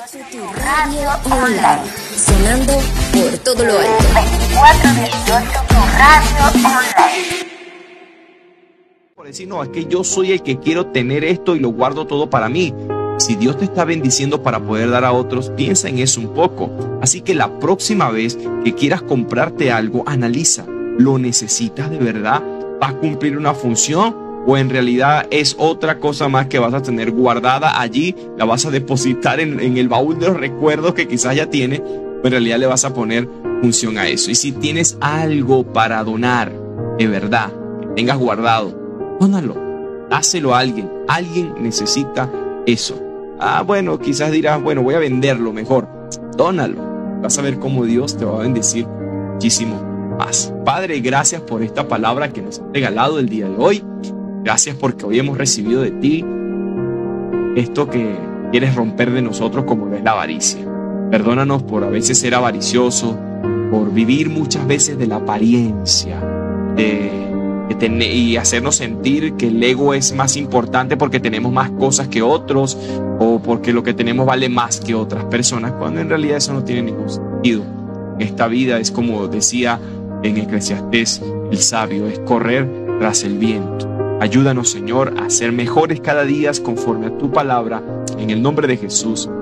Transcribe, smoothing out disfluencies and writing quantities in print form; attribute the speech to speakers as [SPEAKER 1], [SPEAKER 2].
[SPEAKER 1] Tu radio online, sonando por todo lo alto.
[SPEAKER 2] 2418, tu radio online.
[SPEAKER 3] Por decir, no, es que yo soy el que quiero tener esto y lo guardo todo para mí. Si Dios te está bendiciendo para poder dar a otros, piensa en eso un poco. Así que la próxima vez que quieras comprarte algo, analiza. ¿Lo necesitas de verdad? ¿Va a cumplir una función? ¿O en realidad es otra cosa más que vas a tener guardada allí? La vas a depositar en el baúl de los recuerdos que quizás ya tienes, pero en realidad le vas a poner función a eso. Y si tienes algo para donar, de verdad, que tengas guardado, dónalo, dáselo a alguien. Alguien necesita eso. Bueno, quizás dirás, bueno, voy a venderlo mejor. Dónalo. Vas a ver cómo Dios te va a bendecir muchísimo más. Padre, gracias por esta palabra que nos has regalado el día de hoy. Gracias porque hoy hemos recibido de ti esto que quieres romper de nosotros, como lo es la avaricia. Perdónanos por a veces ser avariciosos, por vivir muchas veces de la apariencia, y hacernos sentir que el ego es más importante porque tenemos más cosas que otros, o porque lo que tenemos vale más que otras personas, cuando en realidad eso no tiene ningún sentido. Esta vida es, como decía en Eclesiastés el sabio, es correr tras el viento. Ayúdanos, Señor, a ser mejores cada día conforme a tu palabra, en el nombre de Jesús.